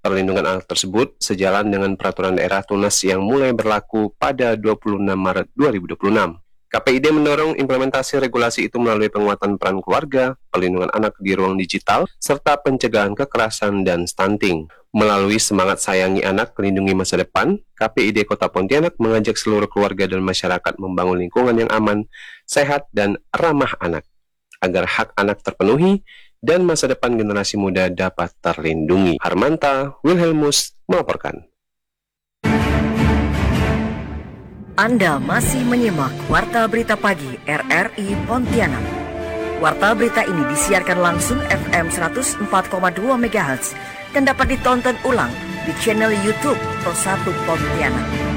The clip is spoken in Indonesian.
Perlindungan anak tersebut sejalan dengan peraturan daerah Tunas yang mulai berlaku pada 26 Maret 2026. KPID mendorong implementasi regulasi itu melalui penguatan peran keluarga, perlindungan anak di ruang digital, serta pencegahan kekerasan dan stunting. Melalui semangat sayangi anak, lindungi masa depan, KPID Kota Pontianak mengajak seluruh keluarga dan masyarakat membangun lingkungan yang aman, sehat, dan ramah anak, agar hak anak terpenuhi dan masa depan generasi muda dapat terlindungi. Harmanta Wilhelmus melaporkan. Anda masih menyimak Warta Berita Pagi RRI Pontianak. Warta berita ini disiarkan langsung FM 104,2 MHz dan dapat ditonton ulang di channel YouTube Pro 1 Pontianak.